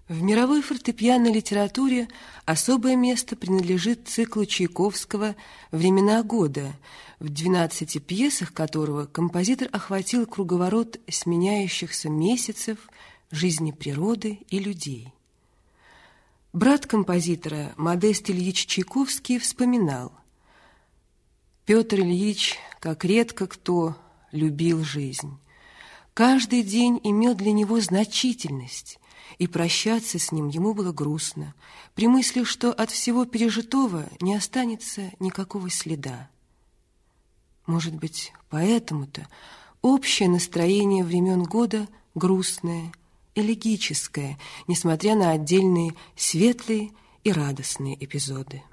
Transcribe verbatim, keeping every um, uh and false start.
В мировой фортепианной литературе особое место принадлежит циклу Чайковского «Времена года», в двенадцати пьесах которого композитор охватил круговорот сменяющихся месяцев, жизни природы и людей. Брат композитора Модест Ильич Чайковский вспоминал: «Петр Ильич, как редко кто, любил жизнь. Каждый день имел для него значительность, и прощаться с ним ему было грустно, при мысли, что от всего пережитого не останется никакого следа. Может быть, поэтому-то общее настроение времен года грустное, элегическое, несмотря на отдельные светлые и радостные эпизоды».